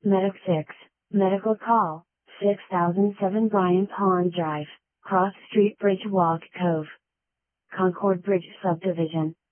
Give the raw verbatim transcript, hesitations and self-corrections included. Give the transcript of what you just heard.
Medic six, Medical Call, six thousand seven Bryant Pond Drive, Cross Street Bridge Walk Cove. Concord Bridge Subdivision.